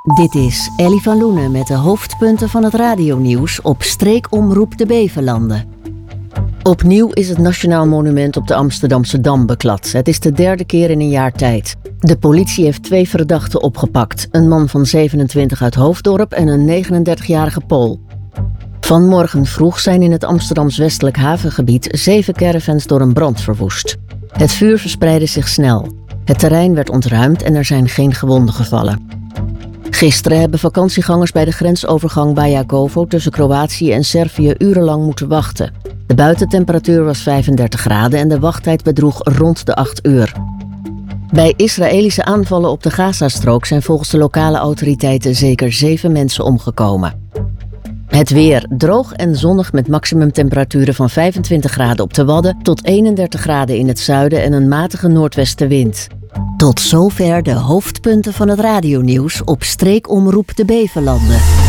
Dit is Ellie van Loenen met de hoofdpunten van het radionieuws op streekomroep de Beverlanden. Opnieuw is het Nationaal Monument op de Amsterdamse Dam beklad. Het is de derde keer in een jaar tijd. De politie heeft 2 verdachten opgepakt. Een man van 27 uit Hoofddorp en een 39-jarige Pool. Vanmorgen vroeg zijn in het Amsterdams westelijk havengebied 7 caravans door een brand verwoest. Het vuur verspreidde zich snel. Het terrein werd ontruimd en er zijn geen gewonden gevallen. Gisteren hebben vakantiegangers bij de grensovergang Bajakovo tussen Kroatië en Servië urenlang moeten wachten. De buitentemperatuur was 35 graden en de wachttijd bedroeg rond de 8 uur. Bij Israëlische aanvallen op de Gazastrook zijn volgens de lokale autoriteiten zeker 7 mensen omgekomen. Het weer droog en zonnig met maximumtemperaturen van 25 graden op de Wadden tot 31 graden in het zuiden en een matige noordwestenwind. Tot zover de hoofdpunten van het radionieuws op streekomroep de Beverlanden.